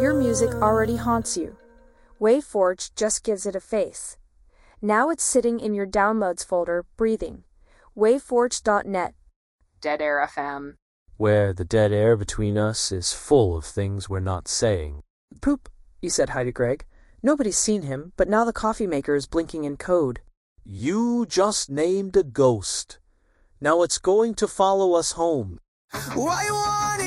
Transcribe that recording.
Your music already haunts you. WaveForge just gives it a face. Now it's sitting in your downloads folder, breathing. Waveforge.net. Dead Air FM. Where the dead air between us is full of things we're not saying. Poop, you said hi to Greg. Nobody's seen him, but now the coffee maker is blinking in code. You just named a ghost. Now it's going to follow us home. Why you want